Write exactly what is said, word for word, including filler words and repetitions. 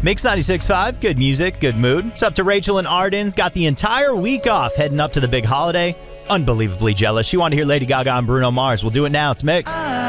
Mix ninety-six point five, good music, good mood. It's up to Rachel and Arden's. Got the entire week off heading up to the big holiday. Unbelievably jealous. She wanted to hear Lady Gaga and Bruno Mars. We'll do it now. It's Mix.